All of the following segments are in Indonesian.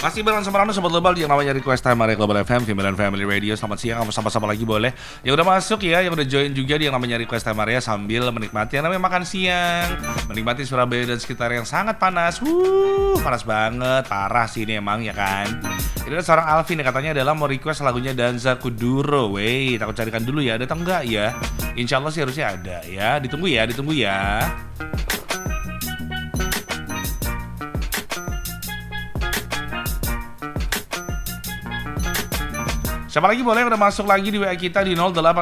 Masih bareng sama Rano Sobat Global yang namanya Request Time Area Global FM, Female Family Radio. Selamat siang, kamu sama-sama lagi boleh. Yang udah masuk ya, yang udah join juga di yang namanya Request Time Area sambil menikmati yang namanya makan siang, menikmati Surabaya dan sekitar yang sangat panas. Panas banget, parah sih ini emang ya kan. Ini ada seorang Alvin yang katanya adalah mau request lagunya Danza Kuduro. Wey, takut carikan dulu ya, ada atau enggak ya? Insya Allah sih harusnya ada ya, ditunggu ya. Siapa lagi boleh udah masuk lagi di WA kita di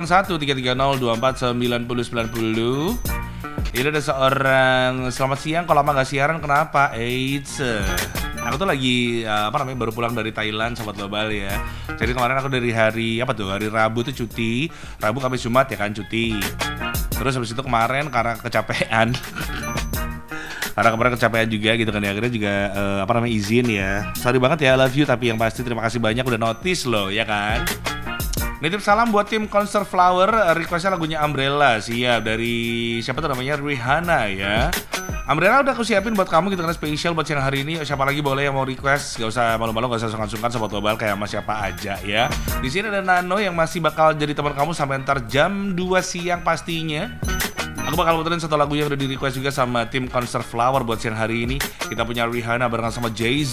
081330249090. Ini ada seorang selamat siang, kalau lama gak siaran kenapa? Aku tuh lagi baru pulang dari Thailand Sobat Global ya. Jadi kemarin aku dari hari Rabu tuh cuti, Rabu Kamis Jumat ya kan cuti. Terus habis itu kemarin karena kecapean. Karena kemarin kecapean juga gitu kan ya, akhirnya juga izin ya. Sorry banget ya, I love you, tapi yang pasti terima kasih banyak udah notice loh ya kan. Nitip salam buat tim Concert Flower, requestnya lagunya Umbrella. Siap, dari siapa tuh namanya, Rihanna ya. Umbrella udah aku siapin buat kamu gitu kan, spesial buat siang hari ini. Siapa lagi boleh yang mau request, gak usah malu-malu, gak usah sungkan-sungkan Sobat Global, kayak sama siapa aja ya. Di sini ada Nano yang masih bakal jadi teman kamu sampai ntar jam 2 siang pastinya. Aku bakal puterin satu lagu yang udah di request juga sama tim Concert Flower buat siang hari ini. Kita punya Rihanna barengan sama Jay-Z.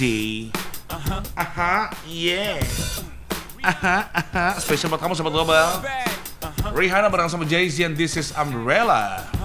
Spesial buat kamu Sobat Global. Rihanna barengan sama Jay-Z and This Is Umbrella.